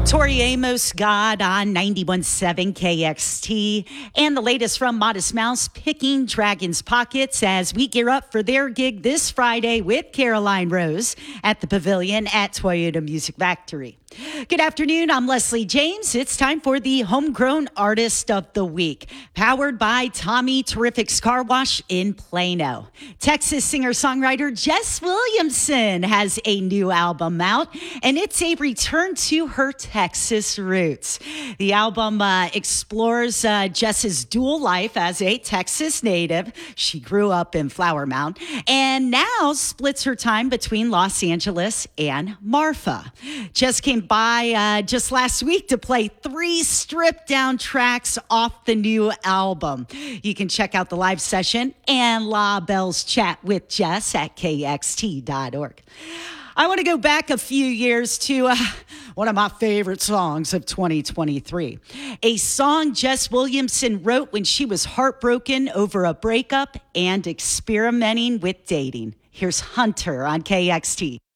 Tori Amos, God on 91.7 KXT, and the latest from Modest Mouse, picking Dragon's Pockets as we gear up for their gig this Friday with Caroline Rose at the Pavilion at Toyota Music Factory. Good afternoon, I'm Leslie James. It's time for the Homegrown Artist of the Week, powered by Tommy Terrific's Car Wash in Plano. Texas singer-songwriter Jess Williamson has a new album out, and it's a return to her Texas roots. The album explores Jess's dual life as a Texas native. She grew up in Flower Mound and now splits her time between Los Angeles and Marfa. Jess came by just last week to play 3 stripped-down tracks off the new album. You can check out the live session and La Belle's chat with Jess at kxt.org. I want to go back a few years to one of my favorite songs of 2023. A song Jess Williamson wrote when she was heartbroken over a breakup and experimenting with dating. Here's Hunter on KXT.